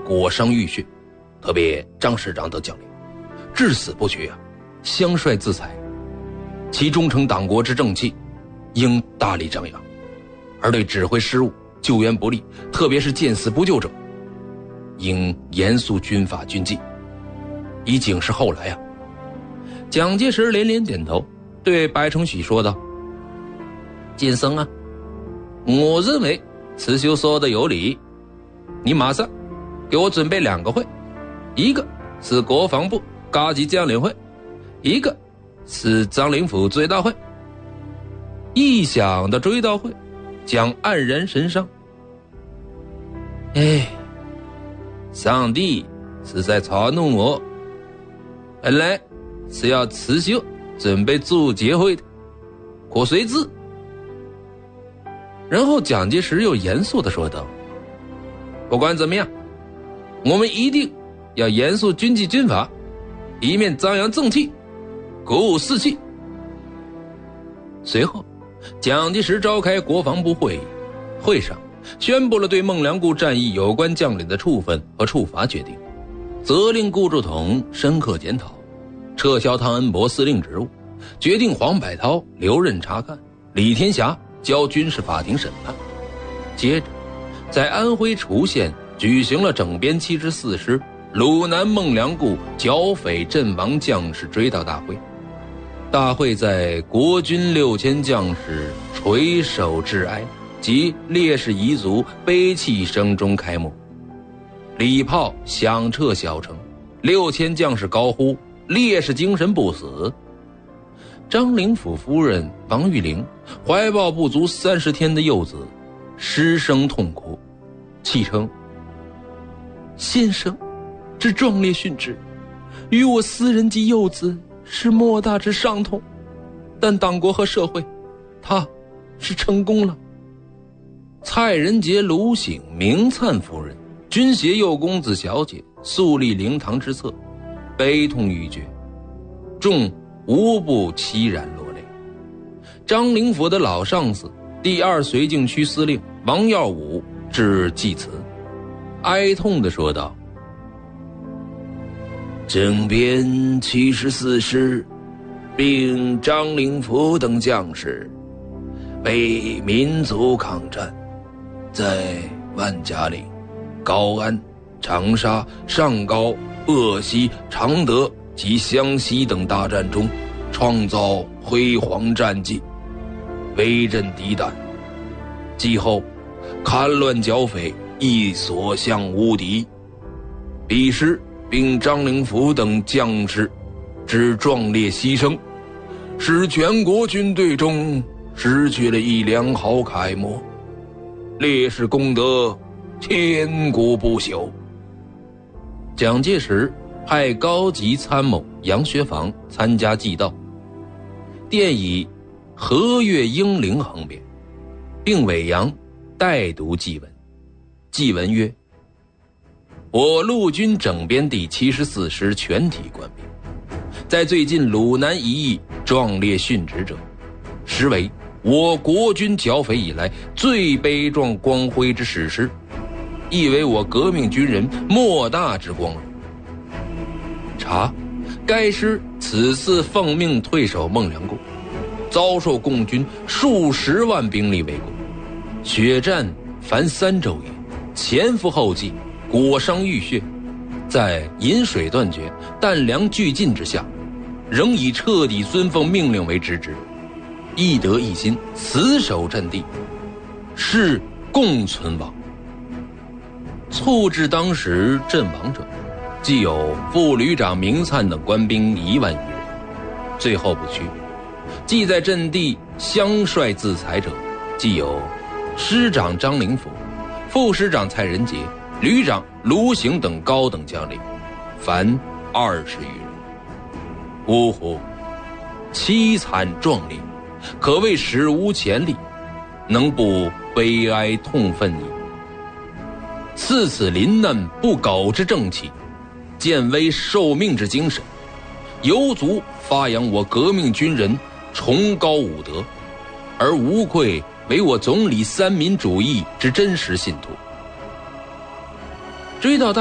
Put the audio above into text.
裹伤浴血，特别张师长等将领至死不屈啊，相率自裁，其忠诚党国之正气应大力张扬，而对指挥失误、救援不力，特别是见死不救者，应严肃军法军纪，以警示后来啊。蒋介石连连点头，对白崇禧说道：金生啊，我认为慈禧说的有理，你马上给我准备2个会，一个是国防部高级将领会，一个是张灵甫追悼会。一想到追悼会，蒋黯然神伤。上帝是在嘲弄我，本来是要辞修准备祝捷会的，可谁知。然后蒋介石又严肃地说道：不管怎么样，我们一定要严肃军纪军法，一面张扬正气，鼓舞士气。随后蒋介石召开国防部会议，会上宣布了对孟良崮战役有关将领的处分和处罚决定，责令顾祝同深刻检讨，撤销汤恩伯司令职务，决定黄百韬留任察看，李天霞交军事法庭审判。接着在安徽滁县举行了整编74师鲁南孟良崮剿匪阵亡将士追悼大会。大会在国军6000将士垂首致哀及烈士遗族悲泣声中开幕，礼炮响彻小城，6000将士高呼烈士精神不死。张灵甫夫人王玉玲怀抱不足30天的幼子，失声痛哭，泣称：先生之壮烈殉职，与我私人及幼子是莫大之伤痛，但党国和社会，他是成功了。蔡仁杰、卢醒、明灿夫人、军协右公子小姐肃立灵堂之侧，悲痛欲绝，众无不凄然落泪。张灵甫的老上司第2绥靖区司令王耀武致祭词，哀痛地说道：整编74师并张灵甫等将士为民族抗战，在万家岭、高安、长沙、上高、鄂西、常德及湘西等大战中创造辉煌战绩，威震敌胆，继后戡乱剿匪亦所向无敌。彼时并张灵甫等将士之壮烈牺牲，使全国军队中失去了一良好楷模，烈士功德千古不朽。蒋介石派高级参谋杨学防参加祭悼，电以和悦英灵横匾，并委杨代读祭文。祭文曰：我陆军整编第74师全体官兵，在最近鲁南一役壮烈殉职者，实为我国军剿匪以来最悲壮光辉之史诗，亦为我革命军人莫大之光荣。查该师此次奉命退守孟良崮，遭受共军数十万兵力围攻，血战凡3昼夜，前赴后继，裹伤浴血，在饮水断绝、弹粮俱尽之下，仍以彻底遵奉命令为直之，一德一心，死守阵地，是共存亡。促致当时阵亡者，既有副旅长明灿等官兵1万余人，最后不屈；既在阵地相率自裁者，既有师长张灵甫、副师长蔡仁杰、旅长卢醒等高等将领，凡20余人。呜呼，凄惨壮烈，可谓史无前例，能不悲哀痛愤矣。赐此临难不苟之正气，见危受命之精神，犹足发扬我革命军人崇高武德，而无愧为我总理三民主义之真实信徒。追悼大